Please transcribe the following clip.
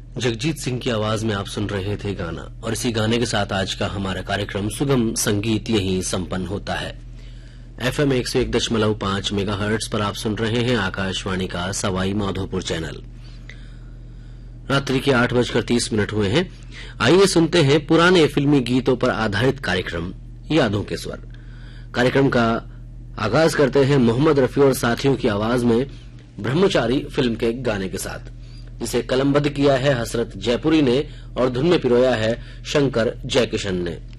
जगजीत सिंह की आवाज में आप सुन रहे थे गाना, और इसी गाने के साथ आज का हमारा कार्यक्रम सुगम संगीत यहीं संपन्न होता है। FM 101.5 मेगाहर्ट्ज पर आप सुन रहे हैं आकाशवाणी का सवाई माधोपुर चैनल। रात्रि के 8:30 हुए हैं। आइए सुनते हैं पुराने फिल्मी गीतों पर आधारित कार्यक्रम यादों के स्वर। कार्यक्रम का आगाज करते हैं मोहम्मद रफी और साथियों की आवाज में ब्रह्मचारी फिल्म के गाने के साथ, जिसे कलमबद्ध किया है हसरत जयपुरी ने और धुन में पिरोया है शंकर जयकिशन ने।